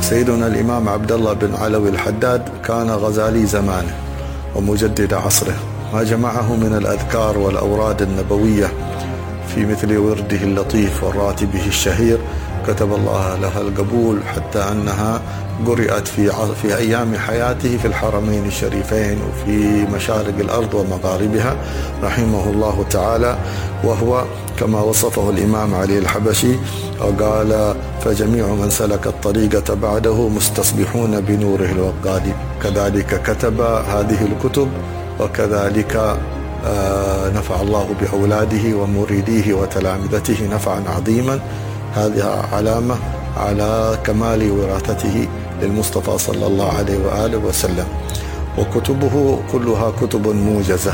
سيدنا الإمام عبد الله بن علوي الحداد كان غزالي زمانه ومجدد عصره، ما جمعه من الأذكار والأوراد النبوية في مثل ورده اللطيف والراتبه الشهير كتب الله لها القبول، حتى أنها قرأت في أيام حياته في الحرمين الشريفين وفي مشارق الأرض ومغاربها رحمه الله تعالى. وهو كما وصفه الإمام علي الحبشي وقال: فجميع من سلك الطريقة بعده مستصبحون بنوره الوقاد. كذلك كتب هذه الكتب، وكذلك نفع الله بأولاده ومريديه وتلامذته نفعا عظيما. هذه علامة على كمال وراثته للمصطفى صلى الله عليه وآله وسلم. وكتبه كلها كتب موجزة،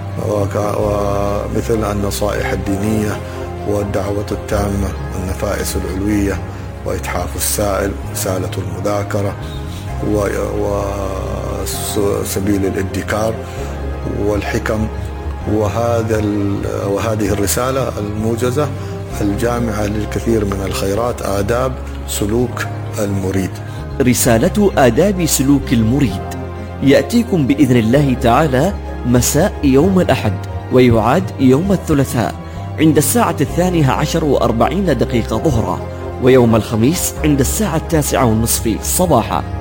ومثل النصائح الدينية والدعوة التامة والنفائس العلوية وإتحاف السائل رسالة المذاكرة وسبيل الادكار والحكم، وهذه الرسالة الموجزة الجامعة للكثير من الخيرات آداب سلوك المريد. رسالة آداب سلوك المريد يأتيكم بإذن الله تعالى مساء يوم الأحد، ويعاد يوم الثلاثاء عند الساعة 12:40 ظهرا، ويوم الخميس عند الساعة 9:30 صباحا.